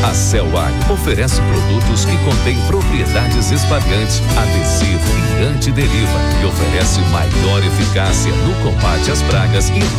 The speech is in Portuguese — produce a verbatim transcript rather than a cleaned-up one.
A Celwine oferece produtos que contêm propriedades espalhantes, adesivo e antideriva e oferece maior eficácia no combate às pragas e